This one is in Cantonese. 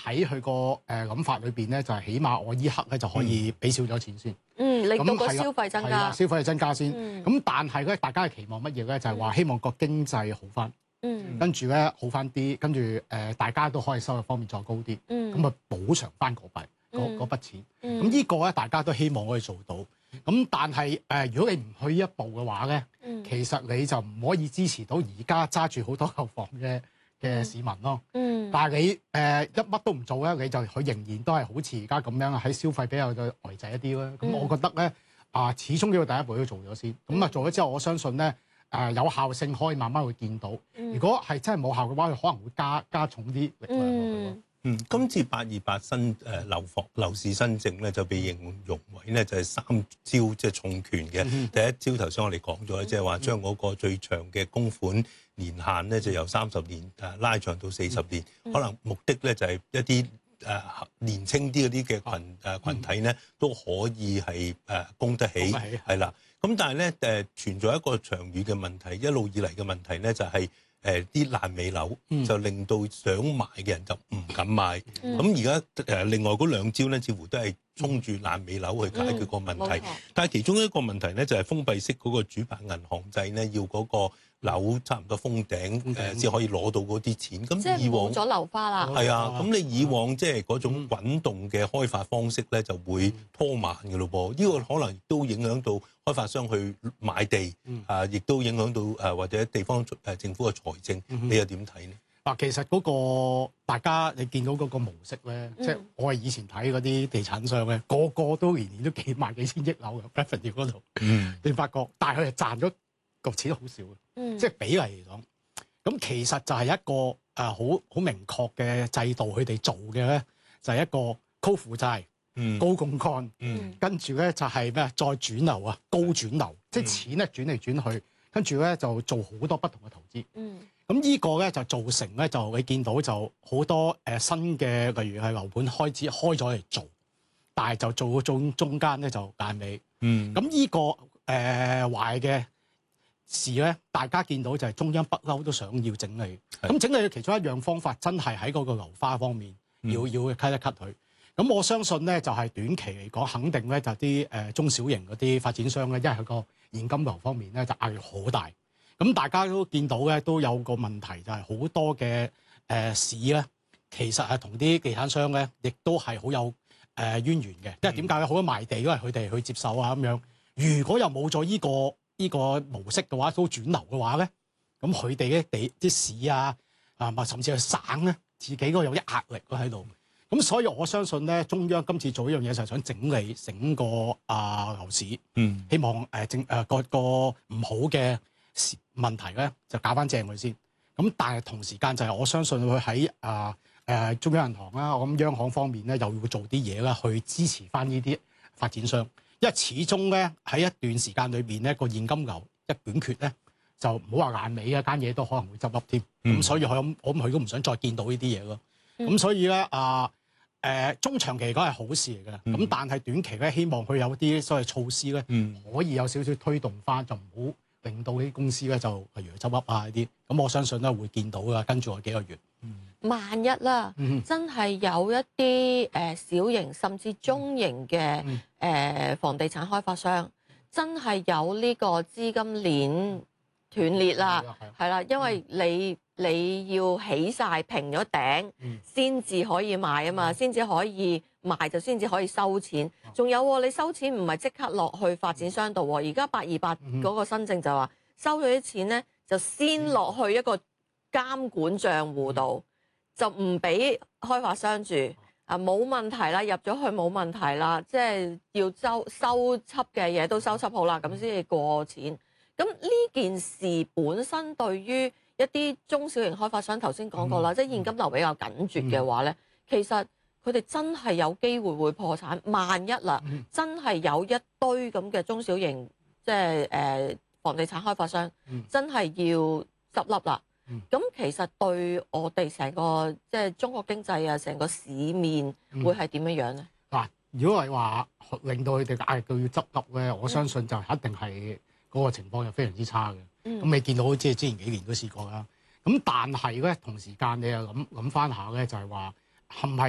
喺佢個諗法裏邊咧，就係起碼我依刻咧就可以俾少咗錢先。 令到個消費增加。 消費增加先。咁但係咧，大家係期望乜嘢咧？就係話希望個經濟好翻。跟住咧好翻啲，跟住大家都可以收入方面再高啲。咁啊補償翻嗰筆錢。咁呢個咧大家都希望可以做到。咁但係如果你唔去呢一步嘅話咧，其實你就唔可以支持到而家揸住好多樓房嘅市民咯。但係你一乜都唔做咧，佢仍然都係好似而家咁樣喺消費比較嘅呆滯一啲啦。咁我覺得咧始終呢個第一步要做咗先。咁做咗之後，我相信咧有效性可以慢慢會見到。如果係真係冇效嘅話，佢可能會加重啲力量落去。 今次828新樓市新政咧，就被形容為咧就係3招即係重拳嘅。第一招頭先我哋講咗咧，即係話將嗰個最長嘅供款年限咧就由30年拉長到40年，可能目的咧就係一啲年青啲嗰啲嘅群體咧都可以係供得起，係啦。咁但係咧存在一個長遠嘅問題，一路以嚟嘅問題咧就係啲爛尾樓就令到想買嘅人就唔敢買。咁而家另外嗰2招咧，似乎都係衝住爛尾樓去解決個問題。但係其中一個問題咧，就係封閉式嗰個主板銀行制咧，要嗰個樓差唔多封頂先可以攞到嗰啲錢。咁以往冇咗樓花啦。 係啊，咁你以往即係嗰種滾動嘅開發方式咧，就會拖慢嘅咯噃。呢個可能亦都影響到開發商去買地，亦都影響到或者地方政府嘅財政。你又點睇呢？ 嗱，其實嗰個大家你見到嗰個模式咧，即係我係以前睇嗰啲地產商咧，個個都年年都幾萬幾千億樓嘅 revenue 嗰度，你發覺，但係佢係賺咗個錢好少嘅，即係比例嚟講。咁其實就係一個好明確嘅制度，佢哋做嘅咧就係一個高負債、高槓桿，跟住咧就係咩再轉流啊，高轉流，即係錢咧轉嚟轉去，跟住咧就做好多不同嘅投資。咁呢個咧就造成咧就你見到就好多新嘅，例如係樓盤開咗嚟做，但係就做到中間咧就爛尾。咁呢個壞嘅事咧，大家見到就係中央不嬲都想要整理。咁整理嘅其中一樣方法，真係喺嗰個樓花方面要 cut 一 cut 佢。咁我相信咧就係短期嚟講，肯定咧就啲中小型嗰啲發展商咧，因為佢個現金流方面咧就壓力好大。咁大家都見到咧，都有個問題就係好多嘅市咧，其實係同啲地產商咧，亦都係好有淵源嘅。因為點解咧？好多賣地都係佢哋去接手啊咁樣。如果又冇咗呢個模式嘅話，都轉流嘅話咧，咁佢哋啲市啊甚至係省咧，自己都有啲壓力喺度。咁所以我相信咧，中央今次做呢樣嘢就係想整理整個樓市，希望個唔好嘅問題咧就搞翻正佢先。咁但係同時間就係我相信佢喺中央銀行啦，我諗央行方面咧又要做啲嘢啦，去支持翻呢啲發展商。因為始終咧喺一段時間裏邊咧個現金流一短缺咧，就唔好話爛尾啊，間嘢都可能會執笠添。咁所以我諗佢都唔想再見到呢啲嘢咯。咁所以咧中長期嚟講係好事嚟嘅。咁但係短期咧希望佢有啲所謂措施咧，可以有少少推動翻，就唔好令到啲公司咧就例如執笠啊呢啲。咁我相信咧會見到噶，跟住我幾個月。 萬一啦，真係有一啲小型甚至中型嘅房地產開發商，真係有呢個資金鏈斷裂啦，係啦，因為你要起晒平咗頂，先至可以賣啊嘛，先至可以賣就先至可以收錢。仲有你收錢唔係即刻落去發展商度喎，而家828嗰個新政就話收咗啲錢咧，就先落去一個監管帳戶度。就唔俾開發商住冇問題啦，入咗去冇問題啦，即係要收葺嘅嘢都收葺好啦，咁先至過錢。咁呢件事本身對於一啲中小型開發商，頭先講過啦，即係現金流比較緊絀嘅話咧，其實佢哋真係有機會會破產。萬一啦，真係有一堆咁嘅中小型即係房地產開發商真係要執笠啦。咁其實對我哋成個即係中國經濟啊，成個市面會係點樣樣咧？ 嗱，如果係話令到佢哋壓力到要執笠咧，我相信就一定係嗰個情況係非常之差嘅。咁你見到即係之前幾年都試過啦。咁但係咧，同時間你又諗翻下咧，就係話係咪